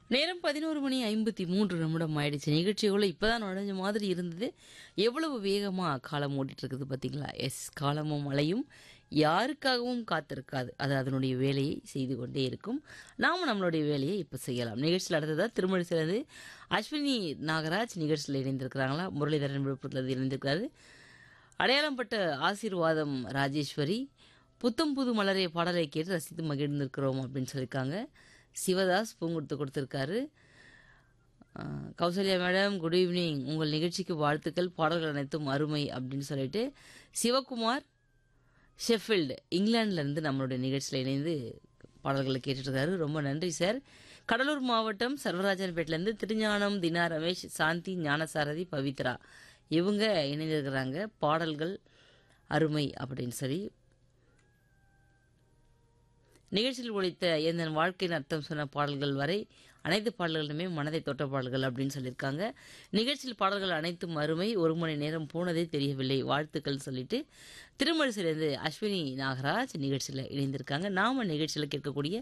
நேரம் 11:53 ஆயிடுச்சு. நிகழ்ச்சிக்குள்ள இப்பதான் நுழைஞ்ச மாதிரி இருந்தது. எவ்வளவு வேகமா காலம் ஓடிட்டு இருக்குது பார்த்தீங்களா? எஸ், காலமும் மழையும் யாருக்காகவும் காத்திருக்காது. அது அதனுடைய வேலையை செய்து கொண்டே இருக்கும். நாம நம்மளுடைய வேலையை இப்போ செய்யலாம். நிகழ்ச்சியில் அடுத்ததா திருமழிசிலிருந்து அஸ்வினி நாகராஜ் நிகழ்ச்சியில் இணைந்திருக்கிறாங்களா? முரளிதரன் விழுப்புரத்தில் இணைந்திருக்கிறாரு. அடையாளம் பட்ட ஆசீர்வாதம் ராஜேஸ்வரி புத்தம் புது மலரே பாடலை கேட்டு ரசித்து மகிழ்ந்திருக்கிறோம் அப்படின்னு சொல்லியிருக்காங்க. சிவதாஸ் பூங்குடுத்து கொடுத்துருக்காரு. கௌசல்யா மேடம் குட் ஈவினிங், உங்கள் நிகழ்ச்சிக்கு வாழ்த்துக்கள், பாடல்கள் அனைத்தும் அருமை அப்படின்னு சொல்லிட்டு சிவகுமார் ஷெஃபீல்டு இங்கிலாந்துலேருந்து நம்மளுடைய நிகழ்ச்சியில் இணைந்து பாடல்களை கேட்டுட்ருக்காரு. ரொம்ப நன்றி சார். கடலூர் மாவட்டம் சர்வராஜன்பேட்டிலேருந்து திருஞானம், தினா, ரமேஷ், சாந்தி, ஞானசாரதி, பவித்ரா இவங்க இணைந்திருக்கிறாங்க. பாடல்கள் அருமை அப்படின்னு சொல்லி நிகழ்ச்சியில் ஒழித்த எந்த வாழ்க்கையின் அர்த்தம் சொன்ன பாடல்கள் வரை அனைத்து பாடல்களுமே மனதை தொட்ட பாடல்கள் அப்படின்னு சொல்லியிருக்காங்க. நிகழ்ச்சியில் பாடல்கள் அனைத்தும் அருமை, 1 மணி நேரம் போனதே தெரியவில்லை, வாழ்த்துக்கள் சொல்லிட்டு திருமழிசிலிருந்து அஸ்வினி நாகராஜ் நிகழ்ச்சியில் இணைந்திருக்காங்க. நாம நிகழ்ச்சியில் கேட்கக்கூடிய